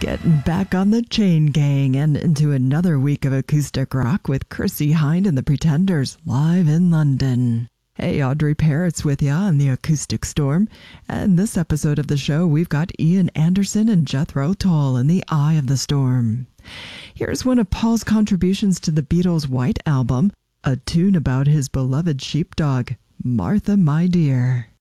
Getting back on the chain gang and into another week of acoustic rock with Chrissie Hynde and the Pretenders live in London. Hey, Audrey Parrott's with ya on the Acoustic Storm, and this episode of the show we've got Ian Anderson and Jethro Tull in the Eye of the Storm. Here's one of Paul's contributions to the Beatles' White Album, a tune about his beloved sheepdog, Martha My Dear.